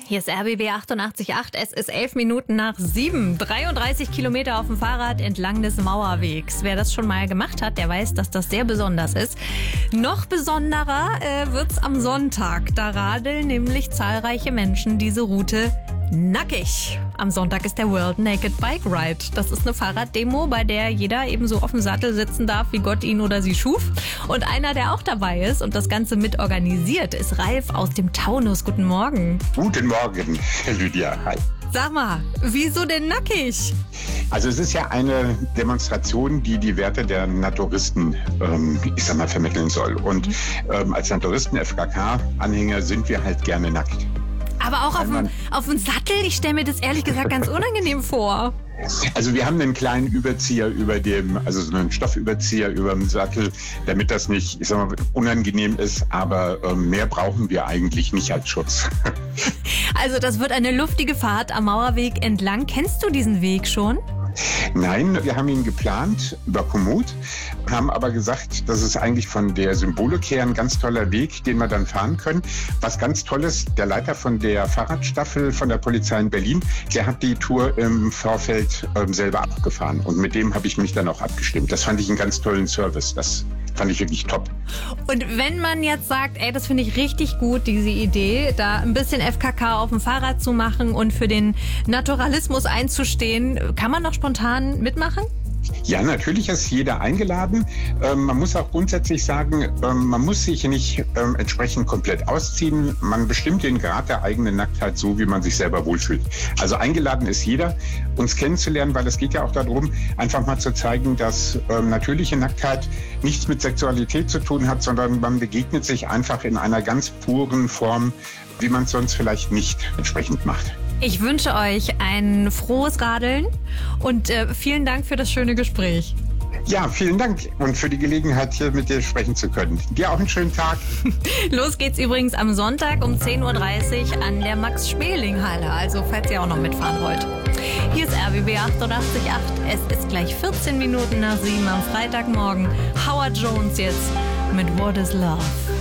Hier ist RBB 88.8. Es ist 11 Minuten nach 7. 33 Kilometer auf dem Fahrrad entlang des Mauerwegs. Wer das schon mal gemacht hat, der weiß, dass das sehr besonders ist. Noch besonderer wird's am Sonntag. Da radeln nämlich zahlreiche Menschen diese Route nackig. Am Sonntag ist der World Naked Bike Ride. Das ist eine Fahrraddemo, bei der jeder ebenso auf dem Sattel sitzen darf, wie Gott ihn oder sie schuf. Und einer, der auch dabei ist und das Ganze mit organisiert, ist Ralf aus dem Taunus. Guten Morgen. Guten Morgen, Lydia. Hi. Sag mal, wieso denn nackig? Also es ist ja eine Demonstration, die die Werte der Naturisten, vermitteln soll. Und als Naturisten, FKK-Anhänger sind wir halt gerne nackt. Aber auch auf dem Sattel? Ich stelle mir das ehrlich gesagt ganz unangenehm vor. Also wir haben einen kleinen Überzieher so einen Stoffüberzieher über dem Sattel, damit das nicht, unangenehm ist, aber mehr brauchen wir eigentlich nicht als Schutz. Also das wird eine luftige Fahrt am Mauerweg entlang. Kennst du diesen Weg schon? Nein, wir haben ihn geplant über Komoot, haben aber gesagt, das ist eigentlich von der Symbolik her ein ganz toller Weg, den wir dann fahren können. Was ganz toll ist, der Leiter von der Fahrradstaffel von der Polizei in Berlin, der hat die Tour im Vorfeld selber abgefahren und mit dem habe ich mich dann auch abgestimmt. Das fand ich einen ganz tollen Service, das fand ich wirklich top. Und wenn man jetzt sagt, das finde ich richtig gut, diese Idee, da ein bisschen FKK auf dem Fahrrad zu machen und für den Naturalismus einzustehen, kann man doch spontan mitmachen? Ja, natürlich ist jeder eingeladen. Man muss auch grundsätzlich sagen, man muss sich nicht entsprechend komplett ausziehen. Man bestimmt den Grad der eigenen Nacktheit so, wie man sich selber wohlfühlt. Also eingeladen ist jeder, uns kennenzulernen, weil es geht ja auch darum, einfach mal zu zeigen, dass natürliche Nacktheit nichts mit Sexualität zu tun hat, sondern man begegnet sich einfach in einer ganz puren Form, wie man es sonst vielleicht nicht entsprechend macht. Ich wünsche euch ein frohes Radeln und vielen Dank für das schöne Gespräch. Ja, vielen Dank und für die Gelegenheit, hier mit dir sprechen zu können. Dir auch einen schönen Tag. Los geht's übrigens am Sonntag um 10.30 Uhr an der Max-Schmeling-Halle, also falls ihr auch noch mitfahren wollt. Hier ist RBB 88.8. Es ist gleich 14 Minuten nach 7 am Freitagmorgen. Howard Jones jetzt mit What is Love.